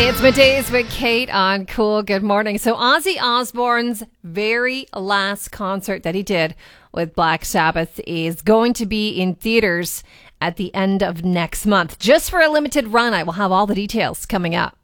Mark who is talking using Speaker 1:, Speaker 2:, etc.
Speaker 1: It's Middays with Kate on Cool. Good morning. So Ozzy Osbourne's very last concert that he did with Black Sabbath is going to be in theaters at the end of next month. Just for a limited run. I will have all the details coming up.